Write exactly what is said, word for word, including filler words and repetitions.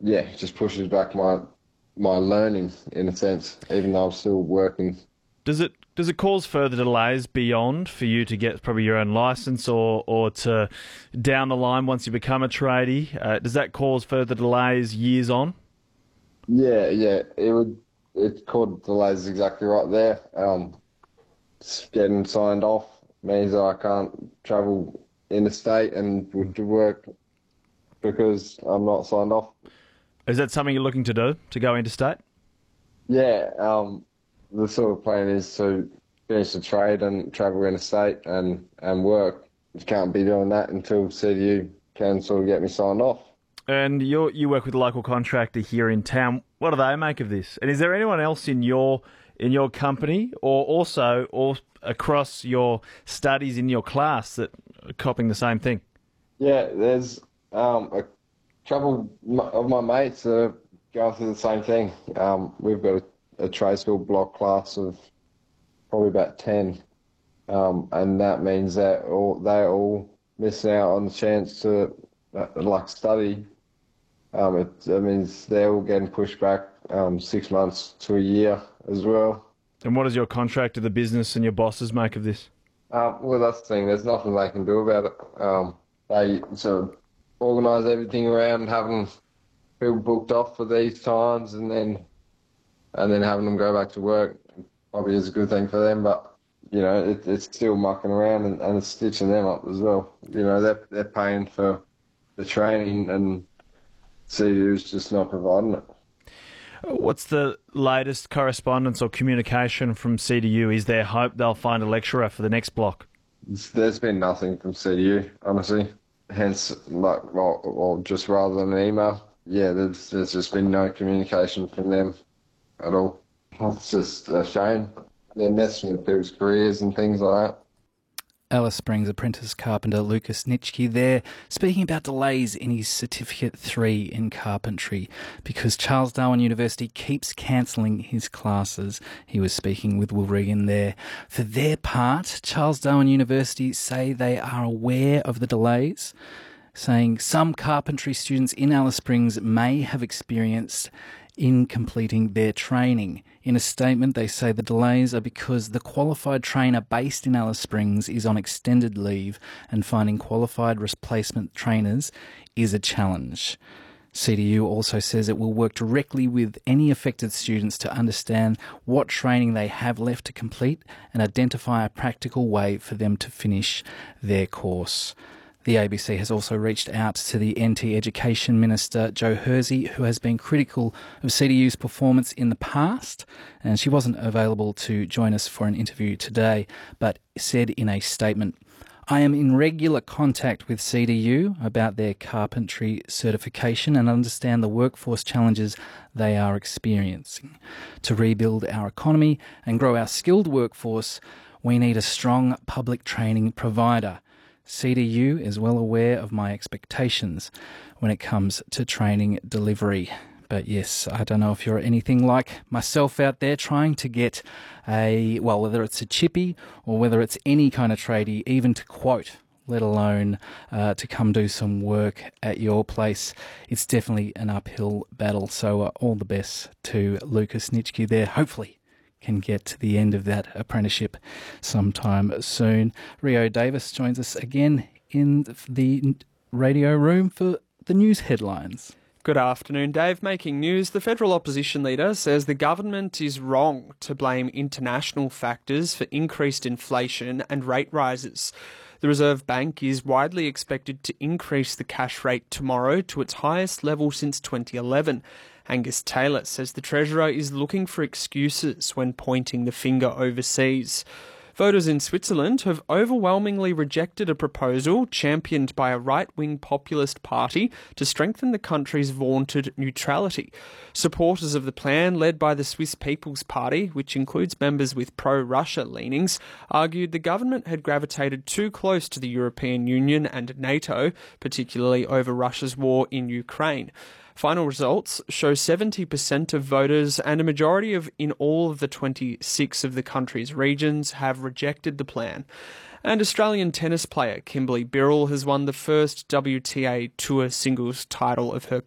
yeah, it just pushes back my my learning in a sense, even though I'm still working. Does it does it cause further delays beyond for you to get probably your own license, or or to down the line once you become a tradie? Uh, does that cause further delays years on? Yeah, yeah, it would. It called delays exactly right there. Um, just getting signed off means that I can't travel interstate and would do work because I'm not signed off. Is that something you're looking to do, to go interstate? Yeah, um, the sort of plan is to finish the trade and travel interstate and and work. You can't be doing that until C D U can sort of get me signed off. And you you work with a local contractor here in town. What do they make of this? And is there anyone else in your in your company, or also or across your studies in your class, that are copying the same thing? Yeah, there's um, a couple of my mates that are going through the same thing. Um, we've got a, a trade school block class of probably about ten, um, and that means that all, they're all missing out on the chance to uh, like study. Um, it, it means they're all getting pushed back um, six months to a year as well. And what does your contractor, the business, and your bosses make of this? Um, well, that's the thing. There's nothing they can do about it. Um, they sort of organise everything around having people booked off for these times, and then and then having them go back to work probably is a good thing for them. But you know, it, it's still mucking around and, and it's stitching them up as well. You know, they're they're paying for the training, and C D U's just not providing it. What's the latest correspondence or communication from C D U? Is there hope they'll find a lecturer for the next block? There's been nothing from C D U, honestly. Hence, like, well, well, just rather than an email, yeah, there's there's just been no communication from them at all. It's just a shame. They're messing with people's careers and things like that. Alice Springs apprentice carpenter Lucas Nitschke there, speaking about delays in his Certificate three in carpentry because Charles Darwin University keeps cancelling his classes. He was speaking with Will Regan there. For their part, Charles Darwin University say they are aware of the delays, saying some carpentry students in Alice Springs may have experienced in completing their training. In a statement, they say the delays are because the qualified trainer based in Alice Springs is on extended leave and finding qualified replacement trainers is a challenge. C D U also says it will work directly with any affected students to understand what training they have left to complete and identify a practical way for them to finish their course. The A B C has also reached out to the N T Education Minister, Jo Hersey, who has been critical of C D U's performance in the past, and she wasn't available to join us for an interview today, but said in a statement, "I am in regular contact with C D U about their carpentry certification and understand the workforce challenges they are experiencing. To rebuild our economy and grow our skilled workforce, we need a strong public training provider. C D U is well aware of my expectations when it comes to training delivery." But yes, I don't know if you're anything like myself out there trying to get a, well, whether it's a chippy or whether it's any kind of tradie, even to quote, let alone uh, to come do some work at your place. It's definitely an uphill battle. So uh, all the best to Lucas Nitschke there. Hopefully can get to the end of that apprenticeship sometime soon. Rio Davis joins us again in the radio room for the news headlines. Good afternoon, Dave. Making news, the federal opposition leader says the government is wrong to blame international factors for increased inflation and rate rises. The Reserve Bank is widely expected to increase the cash rate tomorrow to its highest level since twenty eleven. Angus Taylor says the Treasurer is looking for excuses when pointing the finger overseas. Voters in Switzerland have overwhelmingly rejected a proposal championed by a right-wing populist party to strengthen the country's vaunted neutrality. Supporters of the plan, led by the Swiss People's Party, which includes members with pro-Russia leanings, argued the government had gravitated too close to the European Union and NATO, particularly over Russia's war in Ukraine. Final results show seventy percent of voters and a majority of in all of the twenty-six of the country's regions have rejected the plan. And Australian tennis player Kimberly Birrell has won the first W T A Tour singles title of her